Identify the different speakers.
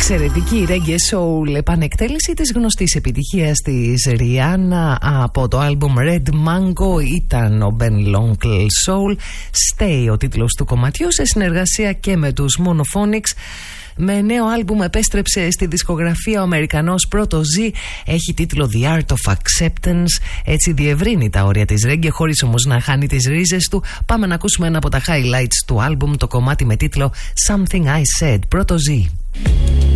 Speaker 1: Εξαιρετική reggae soul επανεκτέλεση της γνωστής επιτυχίας της Rihanna από το άλμπουμ Red Mango ήταν ο Ben Lonkel Soul. Stay ο τίτλος του κομματιού, σε συνεργασία και με τους Monophonics. Με νέο άλμπουμ επέστρεψε στη δισκογραφία ο Αμερικανός Proto Z. Έχει τίτλο The Art of Acceptance. Έτσι διευρύνει τα όρια της reggae χωρίς όμως να χάνει τις ρίζες του. Πάμε να ακούσουμε ένα από τα highlights του άλμπουμ, το κομμάτι με τίτλο Something I Said, Proto Z.